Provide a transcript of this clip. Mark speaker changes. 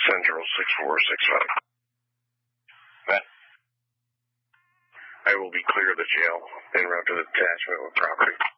Speaker 1: Central 6465. I will be clear of the jail en route to the detachment with property.